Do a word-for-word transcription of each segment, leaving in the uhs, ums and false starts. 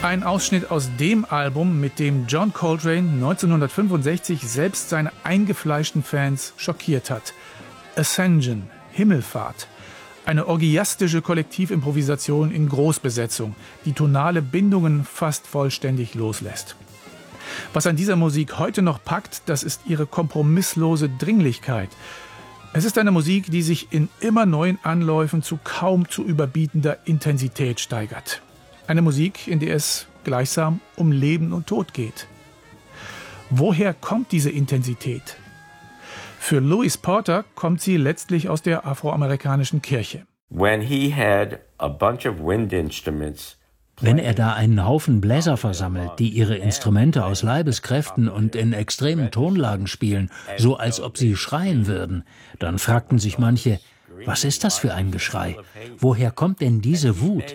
Ein Ausschnitt aus dem Album, mit dem John Coltrane neunzehnhundertfünfundsechzig selbst seine eingefleischten Fans schockiert hat. Ascension, Himmelfahrt. Eine orgiastische Kollektivimprovisation in Großbesetzung, die tonale Bindungen fast vollständig loslässt. Was an dieser Musik heute noch packt, das ist ihre kompromisslose Dringlichkeit. Es ist eine Musik, die sich in immer neuen Anläufen zu kaum zu überbietender Intensität steigert. Eine Musik, in der es gleichsam um Leben und Tod geht. Woher kommt diese Intensität? Für Louis Porter kommt sie letztlich aus der afroamerikanischen Kirche. When he had a bunch of wind instruments, Wenn er da einen Haufen Bläser versammelt, die ihre Instrumente aus Leibeskräften und in extremen Tonlagen spielen, so als ob sie schreien würden, dann fragten sich manche, was ist das für ein Geschrei? Woher kommt denn diese Wut?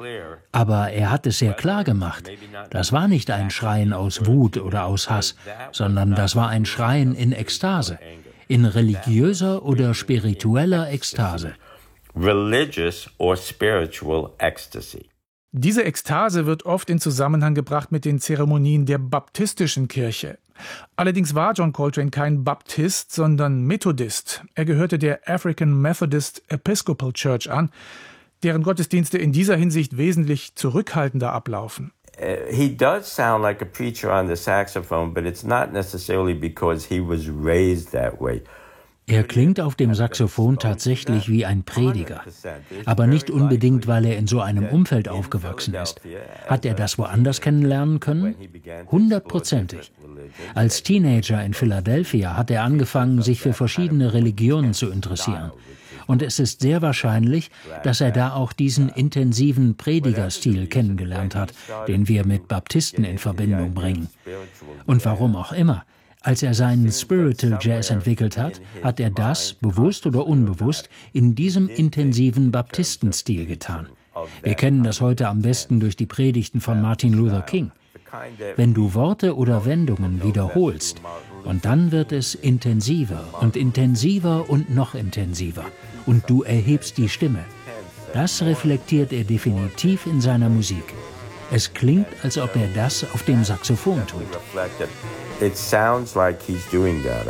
Aber er hat es sehr klar gemacht. Das war nicht ein Schreien aus Wut oder aus Hass, sondern das war ein Schreien in Ekstase, in religiöser oder spiritueller Ekstase. religious or spiritual ecstasy. Diese Ekstase wird oft in Zusammenhang gebracht mit den Zeremonien der baptistischen Kirche. Allerdings war John Coltrane kein Baptist, sondern Methodist. Er gehörte der African Methodist Episcopal Church an, deren Gottesdienste in dieser Hinsicht wesentlich zurückhaltender ablaufen. Uh, he does sound like a preacher on the saxophone, but it's not necessarily because he was raised that way. Er klingt auf dem Saxophon tatsächlich wie ein Prediger, aber nicht unbedingt, weil er in so einem Umfeld aufgewachsen ist. Hat er das woanders kennenlernen können? Hundertprozentig. Als Teenager in Philadelphia hat er angefangen, sich für verschiedene Religionen zu interessieren. Und es ist sehr wahrscheinlich, dass er da auch diesen intensiven Predigerstil kennengelernt hat, den wir mit Baptisten in Verbindung bringen. Und warum auch immer. Als er seinen Spiritual Jazz entwickelt hat, hat er das, bewusst oder unbewusst, in diesem intensiven Baptistenstil getan. Wir kennen das heute am besten durch die Predigten von Martin Luther King. Wenn du Worte oder Wendungen wiederholst, und dann wird es intensiver und intensiver und noch intensiver, und du erhebst die Stimme. Das reflektiert er definitiv in seiner Musik. Es klingt, als ob er das auf dem Saxophon tut. It sounds like he's doing that.